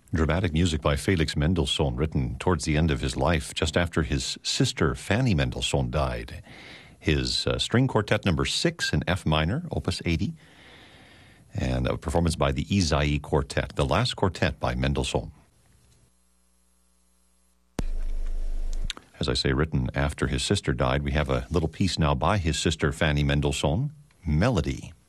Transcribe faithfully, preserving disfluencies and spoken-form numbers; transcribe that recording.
Dramatic music by Felix Mendelssohn, written towards the end of his life, just after his sister Fanny Mendelssohn died. His uh, string quartet number six in F minor, opus eighty, and a performance by the Izai Quartet, the last quartet by Mendelssohn. As I say, written after his sister died, we have a little piece now by his sister Fanny Mendelssohn, Melody.